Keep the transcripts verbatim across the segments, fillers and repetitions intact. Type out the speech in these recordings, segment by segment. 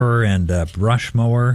and a brush mower.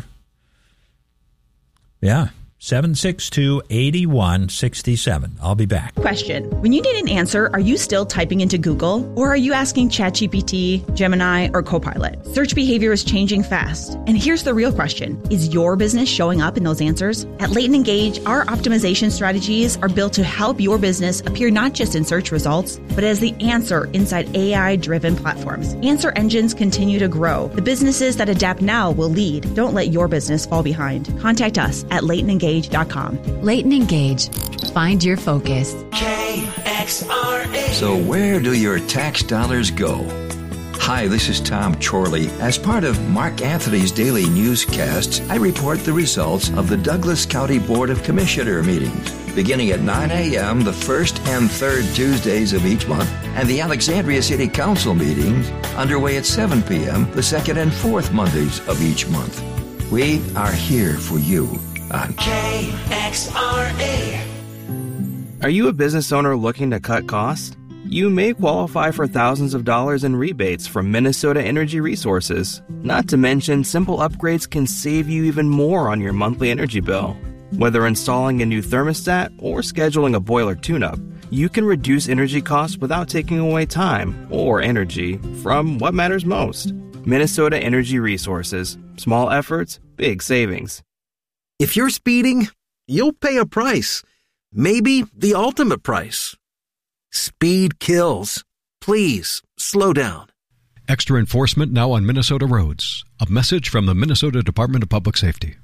Yeah. seven six two, eight one six seven. I'll be back. Question. When you need an answer, are you still typing into Google? Or are you asking ChatGPT, Gemini, or Copilot? Search behavior is changing fast. And here's the real question. Is your business showing up in those answers? At Leighton Engage, our optimization strategies are built to help your business appear not just in search results, but as the answer inside A I-driven platforms. Answer engines continue to grow. The businesses that adapt now will lead. Don't let your business fall behind. Contact us at leighton engage dot com. Leighton Engage. Find your focus. K X R A. So where do your tax dollars go? Hi, this is Tom Chorley. As part of Mark Anthony's daily newscasts, I report the results of the Douglas County Board of Commissioner meetings, beginning at nine a.m. the first and third Tuesdays of each month, and the Alexandria City Council meetings underway at seven p.m. the second and fourth Mondays of each month. We are here for you on K X R A. Are you a business owner looking to cut costs? You may qualify for thousands of dollars in rebates from Minnesota Energy Resources. Not to mention, simple upgrades can save you even more on your monthly energy bill. Whether installing a new thermostat or scheduling a boiler tune-up, you can reduce energy costs without taking away time or energy from what matters most. Minnesota Energy Resources. Small efforts, big savings. If you're speeding, you'll pay a price. Maybe the ultimate price. Speed kills. Please, slow down. Extra enforcement now on Minnesota roads. A message from the Minnesota Department of Public Safety.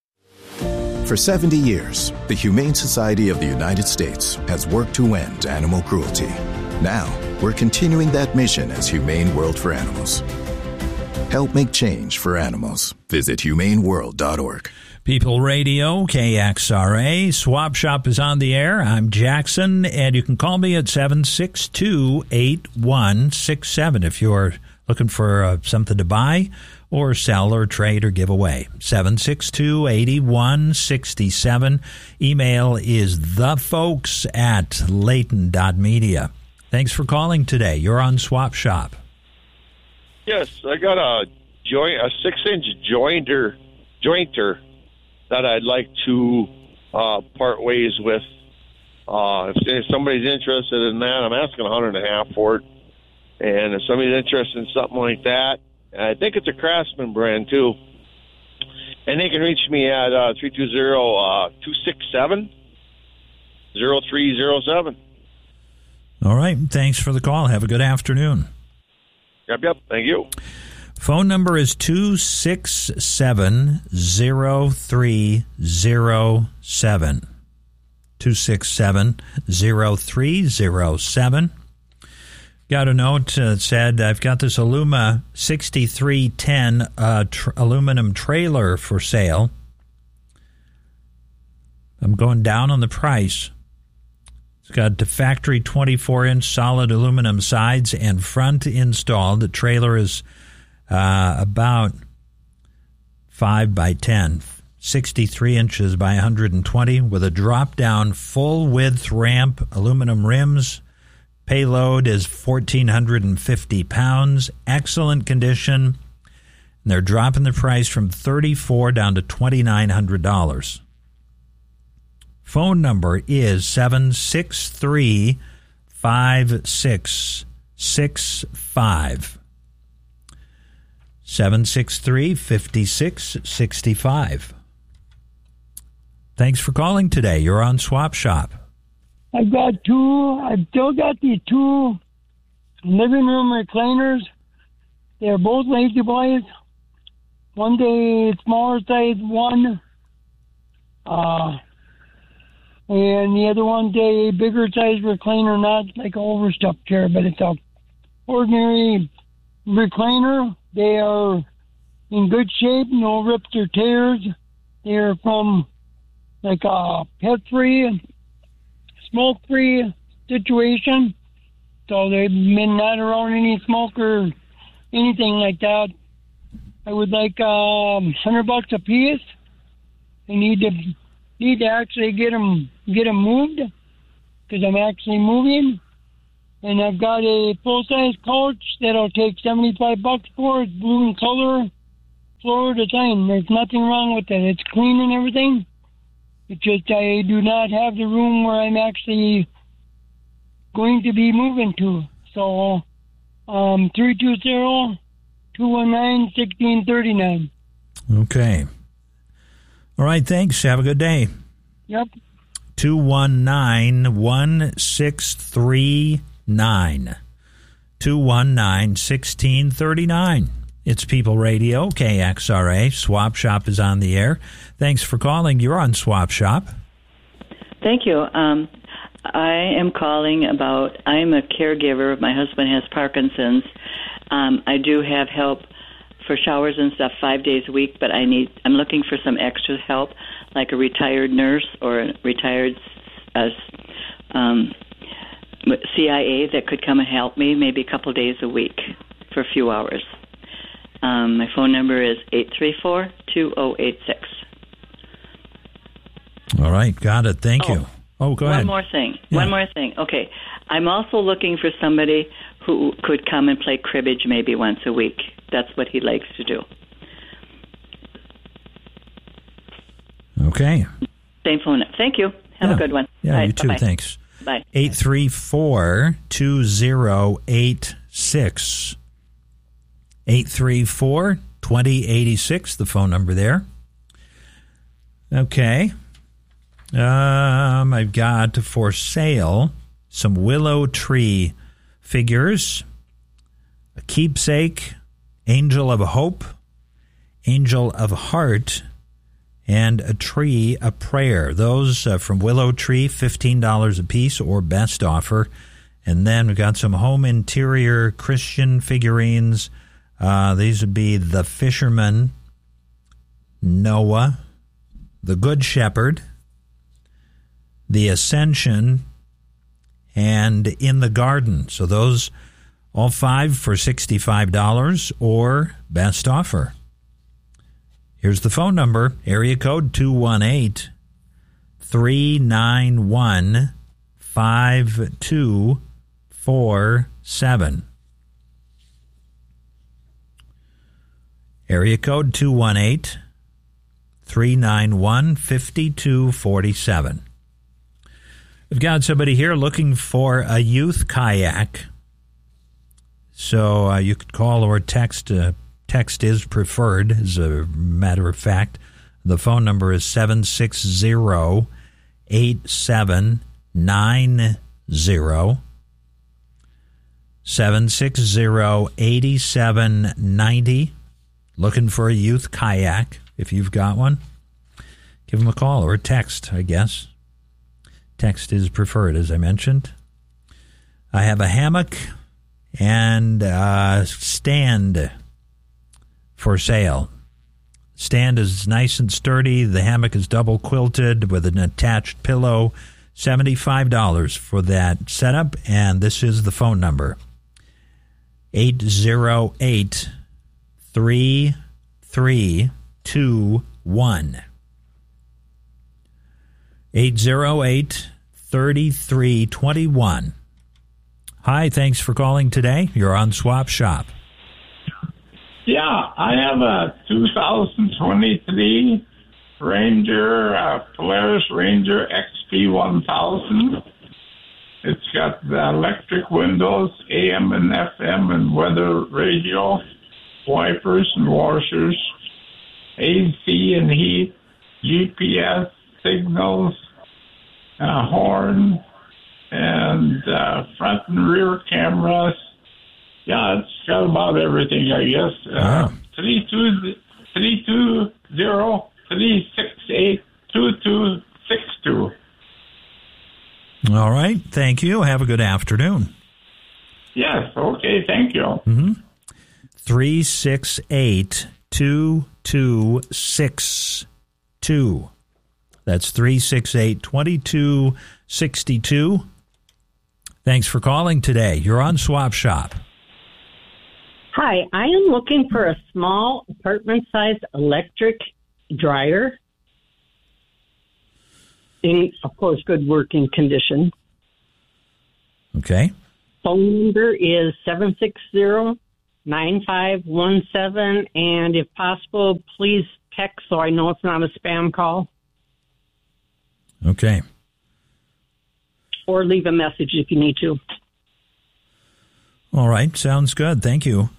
For seventy years, the Humane Society of the United States has worked to end animal cruelty. Now, we're continuing that mission as Humane World for Animals. Help make change for animals. Visit humane world dot org. People Radio, K X R A. Swap Shop is on the air. I'm Jackson, and you can call me at seven six two, eight one six seven if you're looking for uh, something to buy or sell or trade or give away. seven six two, eight one six seven. Email is thefolks at leighton dot media. Thanks for calling today. You're on Swap Shop. Yes, I got a joint, a six-inch jointer, jointer that I'd like to uh, part ways with. Uh, if, if somebody's interested in that, I'm asking a hundred and a half for it. And if somebody's interested in something like that, I think it's a Craftsman brand too. And they can reach me at uh, three two zero, two six seven, zero three zero seven. All right. Thanks for the call. Have a good afternoon. Yep, yep. Thank you. Phone number is two six seven, zero three zero seven. two six seven, zero three zero seven. Got a note that said, I've got this Aluma sixty-three ten uh, tr- aluminum trailer for sale. I'm going down on the price. It's got the factory twenty-four inch solid aluminum sides and front installed. The trailer is uh, about five by ten, sixty-three inches by one hundred twenty, with a drop-down full-width ramp, aluminum rims. Payload is one thousand four hundred fifty pounds. Excellent condition. And they're dropping the price from thirty-four dollars down to twenty-nine hundred dollars. Phone number is seven six three, five six six five. seven six three, five six six five. Thanks for calling today. You're on Swap Shop. I've got two, I've still got these two living room recliners. They're both lazy boys. One day smaller size one, uh, and the other one day bigger size recliner, not like an overstuffed chair, but it's a ordinary recliner. They are in good shape, no rips or tears. They're from like a pet-free, smoke-free situation. So they've been not around any smoke or anything like that. I would like um, hundred bucks a piece. I need to need to actually get them get them moved because I'm actually moving. And I've got a full size couch that'll take seventy five bucks for. It's blue in color. floor at a time. There's nothing wrong with that. It's clean and everything. It's just I do not have the room where I'm actually going to be moving to. So, um, three two zero, two one nine, one six three nine. Okay. All right, thanks. Have a good day. Yep. two one nine, one six three nine. two one nine, one six three nine. It's People Radio, K X R A. Swap Shop is on the air. Thanks for calling. You're on Swap Shop. Thank you. Um, I am calling about, I'm a caregiver. My husband has Parkinson's. Um, I do have help for showers and stuff five days a week, but I need, I'm looking for some extra help, like a retired nurse or a retired uh, um, C I A that could come and help me maybe a couple days a week for a few hours. Um, my phone number is eight three four, two zero eight six. All right, got it. Thank oh, you. Oh, go one ahead. One more thing. Yeah. One more thing. Okay. I'm also looking for somebody who could come and play cribbage maybe once a week. That's what he likes to do. Okay. Same phone. Thank you. Have yeah. a good one. Yeah, Bye. you too. Bye-bye. Thanks. Bye. eight three four, two zero eight six. eight three four, two zero eight six, the phone number there. Okay. Um, I've got for sale some willow tree figures, a keepsake, angel of hope, angel of heart, and a tree, a prayer. Those uh, from Willow Tree, fifteen dollars a piece or best offer. And then we've got some home interior Christian figurines. Uh, these would be the Fisherman, Noah, the Good Shepherd, the Ascension, and In the Garden. So those, all five for sixty-five dollars or best offer. Here's the phone number, area code two one eight, three nine one, five two four seven. Area code two one eight, three nine one, five two four seven. We've got somebody here looking for a youth kayak. So uh, you could call or text. Uh, text is preferred, as a matter of fact. The phone number is seven six zero, eight seven nine zero. seven six zero, eight seven nine zero. Looking for a youth kayak. If you've got one, give them a call or a text, I guess. Text is preferred, as I mentioned. I have a hammock and a stand for sale. Stand is nice and sturdy. The hammock is double quilted with an attached pillow. seventy-five dollars for that setup, and this is the phone number. eight zero eight, three three two one. eight zero eight, three three two one. Hi, thanks for calling today. You're on Swap Shop. Yeah, I have a two thousand twenty-three Ranger, uh, Polaris Ranger X P one thousand. It's got the electric windows, A M and F M and weather radio, wipers and washers, A C and heat, G P S, signals, a horn, and uh, front and rear cameras. Yeah, it's got about everything, I guess. Uh, three two three two zero three six eight two two six two. All right, thank you. Have a good afternoon. Yes, okay, thank you. Mm-hmm. three six eight two two six two. That's three six eight, two two six two. Thanks for calling today. You're on Swap Shop. Hi, I am looking for a small apartment-sized electric dryer. In, of course, good working condition. Okay. Phone number is seven six zero, nine five one seven, and if possible, please text so I know it's not a spam call. Okay. Or leave a message if you need to. All right. Sounds good. Thank you.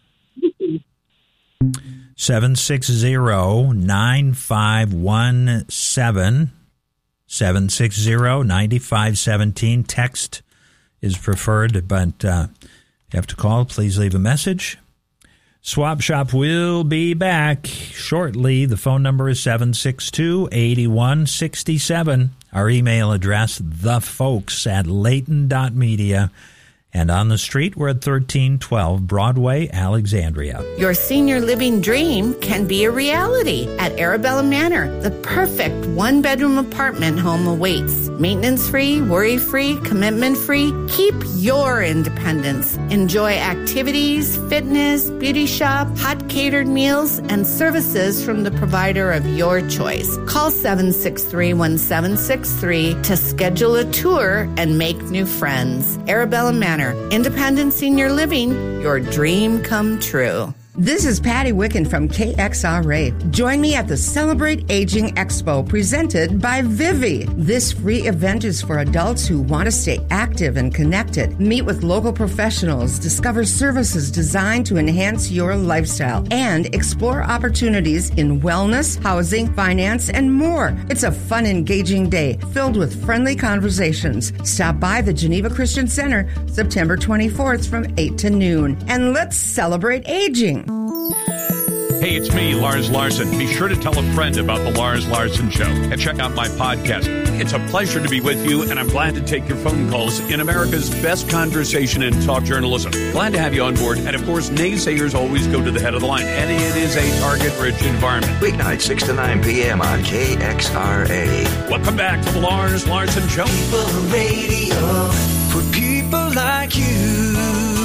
seven six zero, nine five one seven. seven six zero, nine five one seven. Text is preferred, but uh, you have to call. Please leave a message. Swap Shop will be back shortly. The phone number is seven six two, eight one six seven. Our email address, thefolks at layton dot media. And on the street, we're at thirteen twelve Broadway, Alexandria. Your senior living dream can be a reality at Arabella Manor. The perfect one-bedroom apartment home awaits. Maintenance-free, worry-free, commitment-free. Keep your independence. Enjoy activities, fitness, beauty shop, hot catered meals, and services from the provider of your choice. Call seven six three, one seven six three to schedule a tour and make new friends. Arabella Manor. Independent senior living, your dream come true. This is Patty Wicken from K X R A. Join me at the Celebrate Aging Expo presented by Vivi. This free event is for adults who want to stay active and connected. Meet with local professionals, discover services designed to enhance your lifestyle, and explore opportunities in wellness, housing, finance, and more. It's a fun, engaging day filled with friendly conversations. Stop by the Geneva Christian Center September twenty-fourth from eight to noon. And let's celebrate aging. Hey, it's me, Lars Larson. Be sure to tell a friend about the Lars Larson Show and check out my podcast. It's a pleasure to be with you, and I'm glad to take your phone calls in America's best conversation and talk journalism. Glad to have you on board. And, of course, naysayers always go to the head of the line, and it is a target-rich environment. Weeknight, six to nine p.m. on K X R A. Welcome back to the Lars Larson Show. People radio for people like you.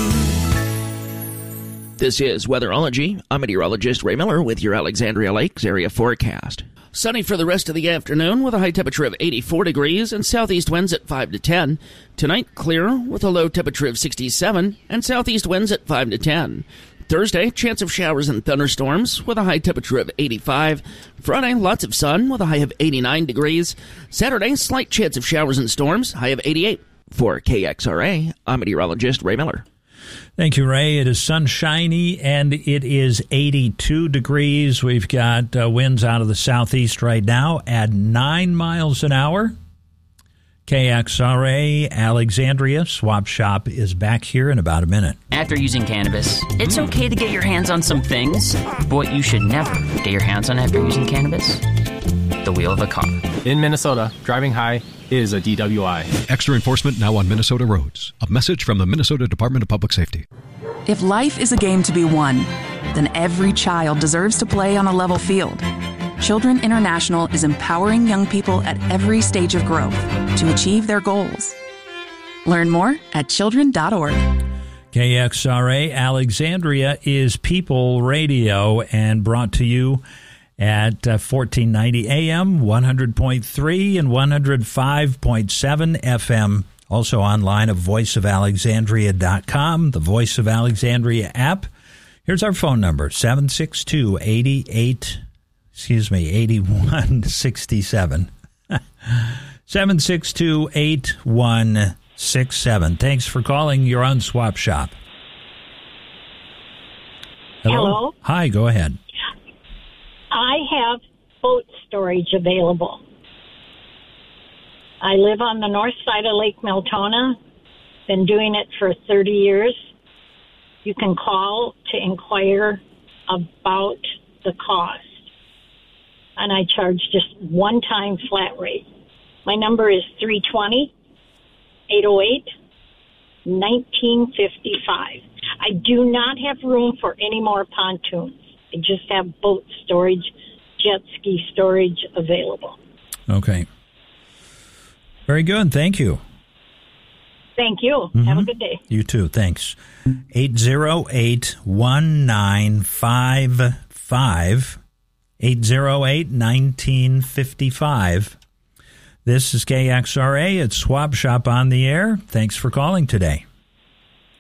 This is Weatherology. I'm meteorologist Ray Miller with your Alexandria Lakes area forecast. Sunny for the rest of the afternoon with a high temperature of eighty-four degrees and southeast winds at five to ten. Tonight, clear with a low temperature of sixty-seven and southeast winds at five to ten. Thursday, chance of showers and thunderstorms with a high temperature of eighty-five. Friday, lots of sun with a high of eighty-nine degrees. Saturday, slight chance of showers and storms, high of eighty-eight. For K X R A, I'm meteorologist Ray Miller. Thank you, Ray. It is sunshiny, and it is eighty-two degrees. We've got uh, winds out of the southeast right now at nine miles an hour. K X R A, Alexandria. Swap Shop is back here in about a minute. After using cannabis, it's okay to get your hands on some things, but what you should never get your hands on after using cannabis, the wheel of a car. In Minnesota, driving high is a D W I. Extra enforcement now on Minnesota roads. A message from the Minnesota Department of Public Safety. If life is a game to be won, then every child deserves to play on a level field. Children International is empowering young people at every stage of growth to achieve their goals. Learn more at children dot org. K X R A Alexandria is People Radio and brought to you at uh, fourteen ninety A M, one hundred point three and one hundred five point seven F M. Also online at voice of alexandria dot com, the Voice of Alexandria app. Here's our phone number, seven six two, eight eight, excuse me, eight one six seven. seven six two, eight one six seven. Thanks for calling. You're on Swap Shop. Hello? Hello. Hi, go ahead. I have boat storage available. I live on the north side of Lake Miltona. Been doing it for thirty years. You can call to inquire about the cost. And I charge just one-time flat rate. My number is three two zero, eight zero eight, one nine five five. I do not have room for any more pontoons. I just have boat storage, jet ski storage available. Okay. Very good. Thank you. Thank you. Mm-hmm. Have a good day. You too. Thanks. eight zero eight, one nine five five. eight zero eight, one nine five five. This is K X R A. It's Swap Shop on the air. Thanks for calling today.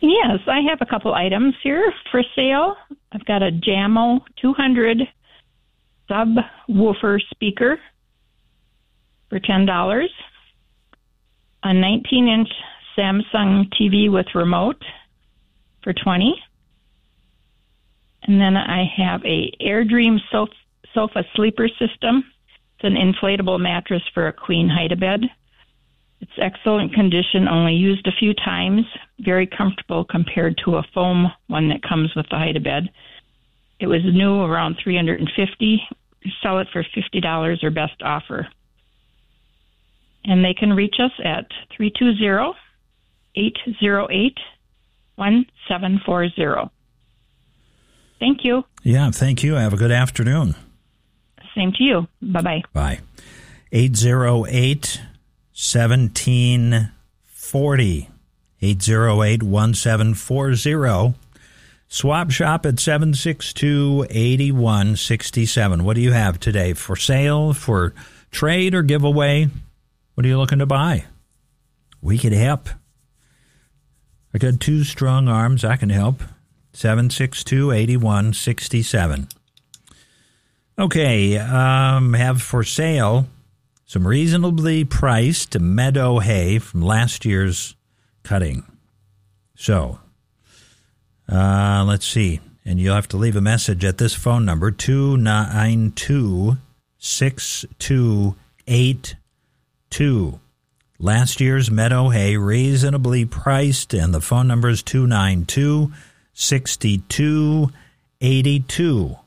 Yes, I have a couple items here for sale. I've got a Jamo two hundred subwoofer speaker for ten dollars, a nineteen-inch Samsung T V with remote for twenty dollars, and then I have a AirDream sofa, sofa sleeper system. It's an inflatable mattress for a queen height-a-bed. It's excellent condition, only used a few times, very comfortable compared to a foam one that comes with the height-a-bed. It was new around three hundred fifty dollars. Sell it for fifty dollars or best offer. And they can reach us at three two zero, eight zero eight, one seven four zero. Thank you. Yeah, thank you. Have a good afternoon. Same to you. Bye-bye. Bye. eight zero eight, one seven four zero. eight zero eight, one seven four zero. Swap Shop at seven six two, eight one six seven. What do you have today? For sale, for trade, or giveaway? What are you looking to buy? We can help. I got two strong arms. I can help. seven six two, eight one six seven. Okay, um, have for sale some reasonably priced meadow hay from last year's cutting. So, uh, let's see. And you'll have to leave a message at this phone number, two nine two, six two eight two. Last year's meadow hay, reasonably priced, and the phone number is two nine two, six two eight two.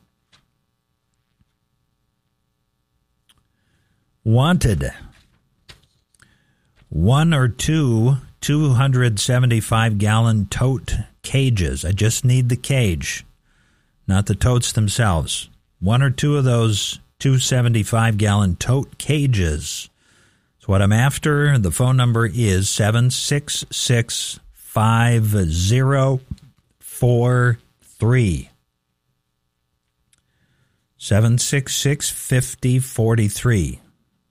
Wanted. One or two two hundred seventy-five gallon tote cages. I just need the cage, not the totes themselves. One or two of those two hundred seventy-five gallon tote cages. That's what I'm after. The phone number is seven six six, five zero four three. seven six six, five zero four three.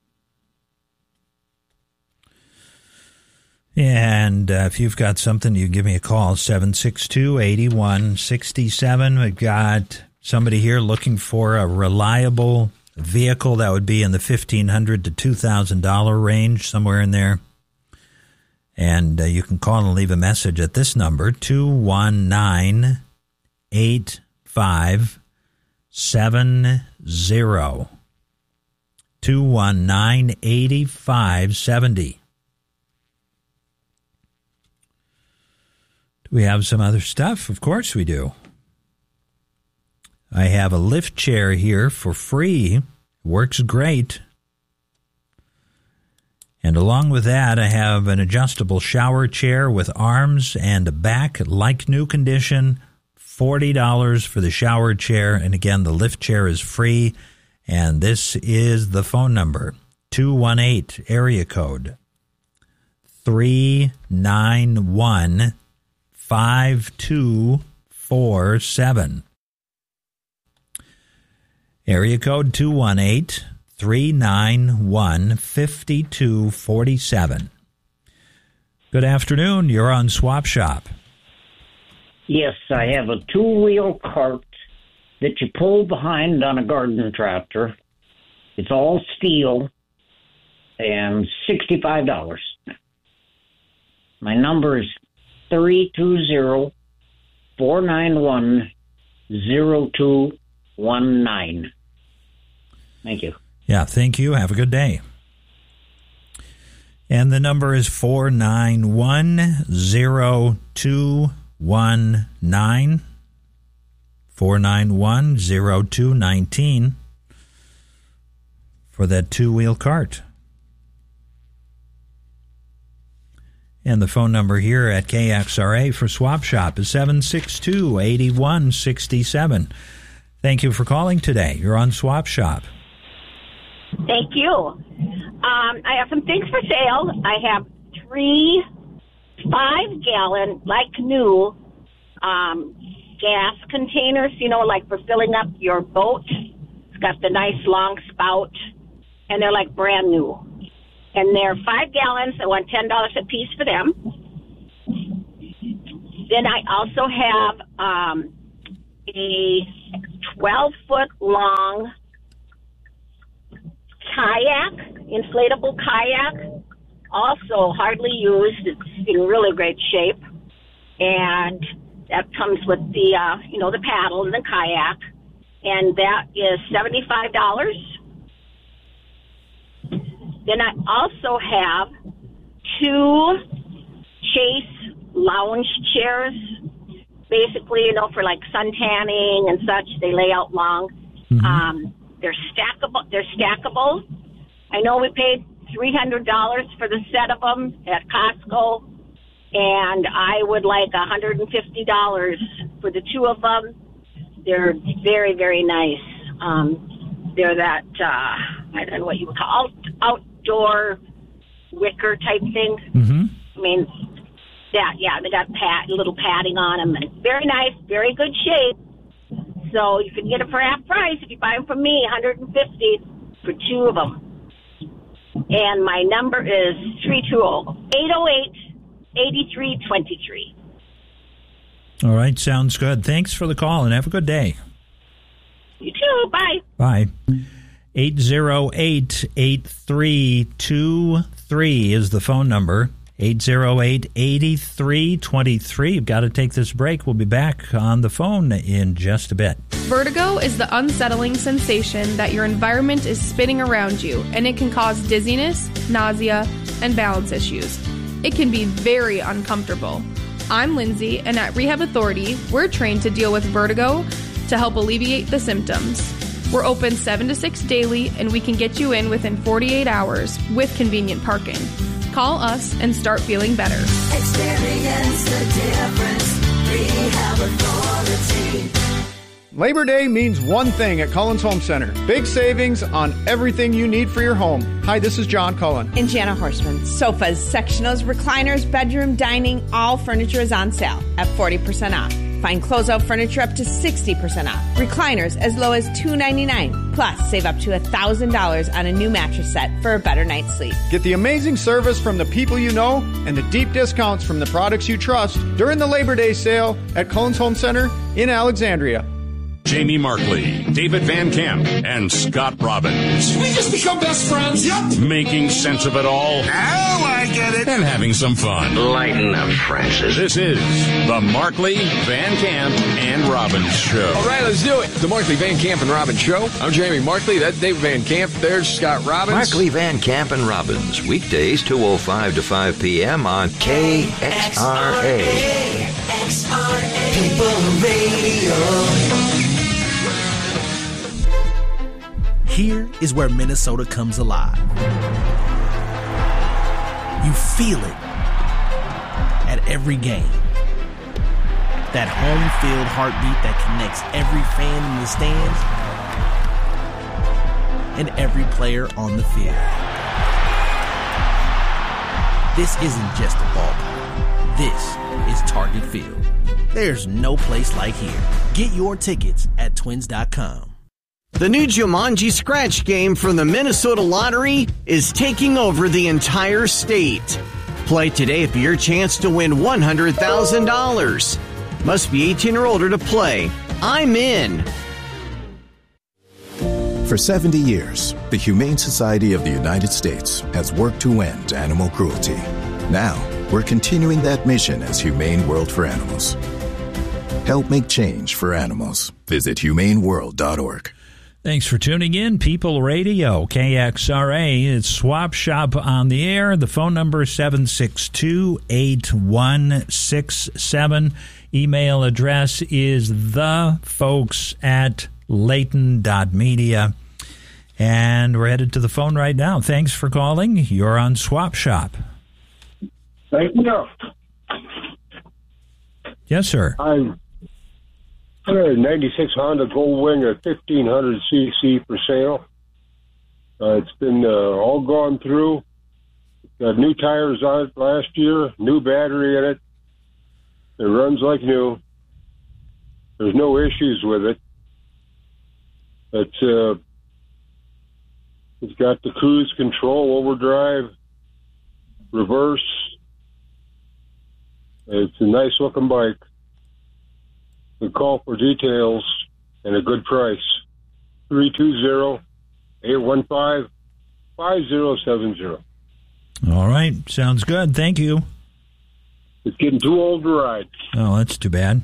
And uh, if you've got something, you give me a call, seven six two, eight one six seven. We've got somebody here looking for a reliable vehicle that would be in the fifteen hundred dollars to two thousand dollars range, somewhere in there. And uh, you can call and leave a message at this number, two one nine, eight five seven zero. two one nine, eight five seven zero. We have some other stuff. Of course we do. I have a lift chair here for free. Works great. And along with that, I have an adjustable shower chair with arms and a back, like new condition. forty dollars for the shower chair. And again, the lift chair is free. And this is the phone number, two one eight, area code, three nine one, five two four seven. Area code two one eight, three nine one, five two four seven. Good afternoon. You're on Swap Shop. Yes, I have a two-wheel cart that you pull behind on a garden tractor. It's all steel and sixty-five dollars. My number is three two zero, four nine one, zero two one nine. Thank you. Yeah, thank you. Have a good day. And the number is four nine one, zero two one nine. four nine one, zero two one nine for that two-wheel cart. And the phone number here at K X R A for Swap Shop is seven six two, eight one six seven. Thank you for calling today. You're on Swap Shop. Thank you. Um, I have some things for sale. I have three five-gallon, like new, um, gas containers, you know, like for filling up your boat. It's got the nice long spout, and they're like brand new. And they're five gallons. I want ten dollars a piece for them. Then I also have um, a twelve-foot long kayak, inflatable kayak, also hardly used. It's in really great shape. And that comes with the, uh, you know, the paddle and the kayak. And that is seventy-five dollars. Then I also have two Chase lounge chairs. Basically, you know, for like sun tanning and such, they lay out long. Mm-hmm. Um, they're stackable. They're stackable. I know we paid three hundred dollars for the set of them at Costco, and I would like one hundred fifty dollars for the two of them. They're very, very nice. Um, they're that, uh, I don't know what you would call out, outdoor wicker type thing. Mm-hmm. I mean, that, yeah, they got pat, little padding on them. And very nice, very good shape. So you can get it for half price if you buy them from me, one hundred fifty dollars for two of them. And my number is three two zero, eight zero eight, eight three two three. All right, sounds good. Thanks for the call, and have a good day. You too. Bye. Bye. eight zero eight, eight three two three is the phone number. eight zero eight, eight three two three. You've got to take this break. We'll be back on the phone in just a bit. Vertigo is the unsettling sensation that your environment is spinning around you, and it can cause dizziness, nausea, and balance issues. It can be very uncomfortable. I'm Lindsay, and at Rehab Authority, we're trained to deal with vertigo to help alleviate the symptoms. We're open seven to six daily, and we can get you in within forty-eight hours with convenient parking. Call us and start feeling better. Experience the difference. Rehab Authority. Labor Day means one thing at Cullen's Home Center. Big savings on everything you need for your home. Hi, this is John Cullen. And Jana Horstman. Sofas, sectionals, recliners, bedroom, dining, all furniture is on sale at forty percent off. Find closeout furniture up to sixty percent off. Recliners as low as two hundred ninety-nine dollars. Plus, save up to one thousand dollars on a new mattress set for a better night's sleep. Get the amazing service from the people you know and the deep discounts from the products you trust during the Labor Day sale at Cullen's Home Center in Alexandria. Jamie Markley, David Van Camp, and Scott Robbins. We just become best friends. Yep. Making sense of it all. Now I get it. And having some fun. Lighten up, Francis. This is the Markley, Van Camp, and Robbins Show. All right, let's do it. The Markley, Van Camp, and Robbins Show. I'm Jamie Markley. That's David Van Camp. There's Scott Robbins. Markley, Van Camp, and Robbins. Weekdays, two oh five to five p.m. on K X R A. X R A. People Radio. Here is where Minnesota comes alive. You feel it at every game. That home field heartbeat that connects every fan in the stands and every player on the field. This isn't just a ballpark. This is Target Field. There's no place like here. Get your tickets at twins dot com. The new Jumanji Scratch game from the Minnesota Lottery is taking over the entire state. Play today for your chance to win one hundred thousand dollars. Must be eighteen or older to play. I'm in. For seventy years, the Humane Society of the United States has worked to end animal cruelty. Now, we're continuing that mission as Humane World for Animals. Help make change for animals. Visit humane world dot org. Thanks for tuning in, People Radio, K X R A. It's Swap Shop on the air. The phone number is seven six two, eight one six seven. Email address is the folks at layton dot media. And we're headed to the phone right now. Thanks for calling. You're on Swap Shop. Thank you. Yes, sir. I'm a ninety-six Honda Goldwing, a fifteen hundred c c for sale. Uh, it's been uh, all gone through. Got new tires on it last year, new battery in it. It runs like new. There's no issues with it. It's uh, it's got the cruise control, overdrive, reverse, It's a nice looking bike. You call for details and a good price. three two zero, eight one five, five zero seven zero. All right. Sounds good. Thank you. It's getting too old to ride. Oh, that's too bad.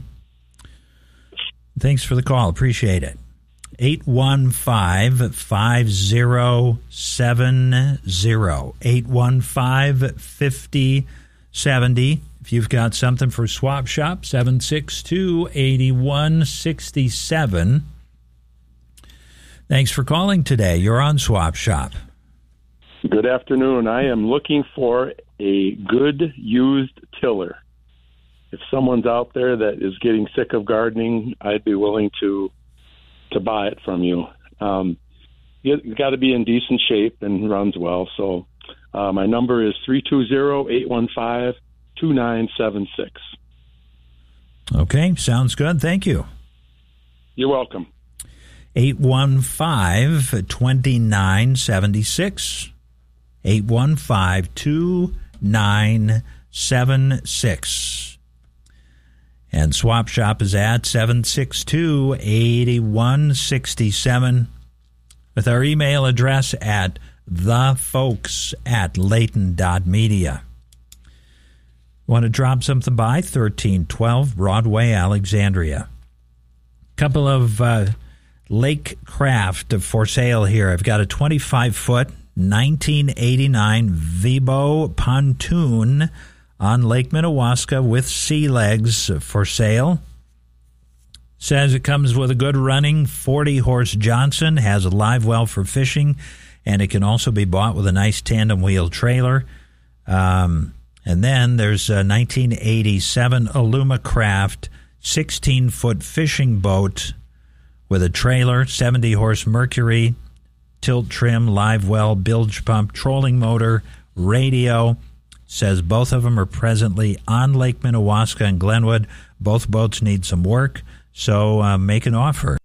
Thanks for the call. Appreciate it. eight one five, five zero seven zero. eight one five, five zero seven zero. If you've got something for Swap Shop, seven six two, eight one six seven. Thanks for calling today. You're on Swap Shop. Good afternoon. I am looking for a good used tiller. If someone's out there that is getting sick of gardening, I'd be willing to to buy it from you. Um, it's got to be in decent shape and runs well. So uh, my number is three two zero, eight one five, two nine seven six. Okay, sounds good. Thank you. You're welcome. eight one five, two nine seven six. eight one five, two nine seven six. And Swap Shop is at seven six two, eight one six seven with our email address at thefolks at layton dot media. Want to drop something by? thirteen twelve Broadway, Alexandria. Couple of uh, lake craft for sale here. I've got a twenty-five foot nineteen eighty-nine Vibo pontoon on Lake Minnewaska with sea legs for sale. Says it comes with a good running forty horse Johnson, has a live well for fishing, and it can also be bought with a nice tandem wheel trailer. Um, and then there's a nineteen eighty-seven Alumacraft sixteen foot fishing boat with a trailer, seventy horse Mercury, tilt trim, live well, bilge pump, trolling motor, radio. Says both of them are presently on Lake Minnewaska and Glenwood. Both boats need some work, so uh, make an offer.